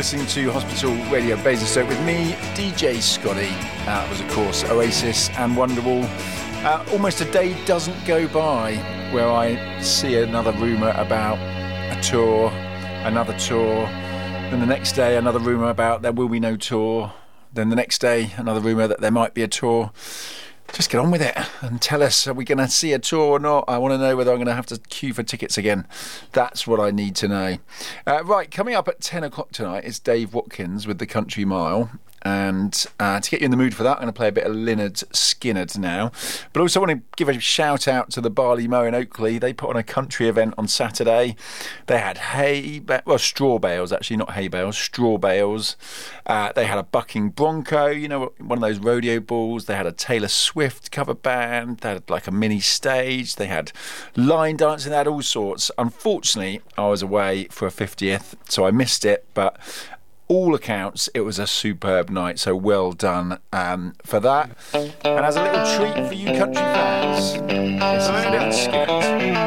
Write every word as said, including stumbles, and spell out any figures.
listening to Hospital Radio Basingstoke with me, D J Scotty. That was, of course, Oasis and Wonderwall. Uh, almost a day doesn't go by where I see another rumour about a tour, another tour, then the next day another rumour about there will be no tour, then the next day another rumour that there might be a tour. Just get on with it and tell us, are we going to see a tour or not? I want to know whether I'm going to have to queue for tickets again. That's what I need to know. Uh, right, coming up at ten o'clock tonight is Dave Watkins with the Country Mile. And uh, to get you in the mood for that, I'm going to play a bit of Lynyrd Skynyrd now. But also want to give a shout out to the Barley Mow in Oakley. They put on a country event on Saturday. They had hay, well, straw bales, actually, not hay bales, straw bales. Uh, they had a bucking bronco, you know, one of those rodeo bulls. They had a Taylor Swift cover band. They had like a mini stage. They had line dancing. They had all sorts. Unfortunately, I was away for a fiftieth, so I missed it. But all accounts, it was a superb night, so well done um, for that. And as a little treat for you country fans, this is